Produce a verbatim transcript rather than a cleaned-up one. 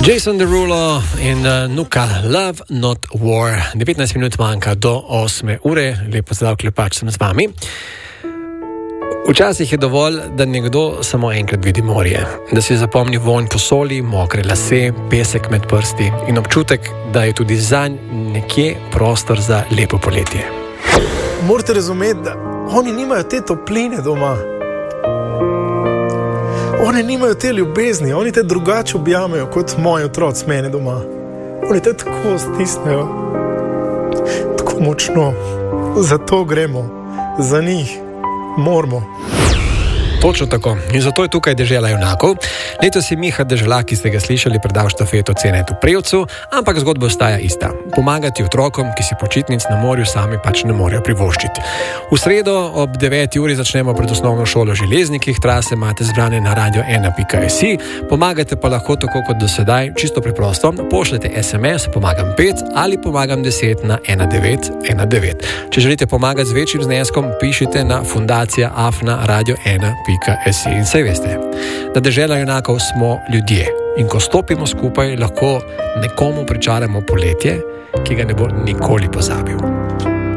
Jason Derulo in uh, Nuka, Love Not War. devetnajst minut manjka do osme ure, lepo zdrav, Klepač sem z vami. Včasih je dovolj, da nekdo samo enkrat vidi morje, da si zapomni vonj po soli, mokre lase, pesek med prsti in občutek, da je tudi zanj nekje prostor za lepo poletje. Morate razumeti, da oni nimajo te topline doma. Oni nimajo te ljubezni, oni te drugače objamejo kot moji otroci mene doma. Oni te tako stisnejo, tako močno. Zato gremo, za njih moramo. Točno tako. In zato je tukaj Dežela junakov. Letos je Miha Deželak, ki ste ga slišali, predal štafeto Cenetu Prevcu, ampak zgodba ostaja ista. Pomagati otrokom, ki si počitnic na morju sami pač ne morejo privoščiti. V sredo ob deveti uri začnemo pred osnovno šolo v Železnikih, trase imate zbrane na radio ena pika si, pomagate pa lahko tako kot do sedaj, čisto preprosto, pošljete es em es pomagam pet ali pomagam deset na ena devet ena devet. Če želite pomagati z večjim zneskom, pišite na fundacija afna radio ena pika si. In saj veste, da Dežela junakov smo ljudje in ko stopimo skupaj, lahko nekomu pričaramo poletje, ki ga ne bo nikoli pozabil.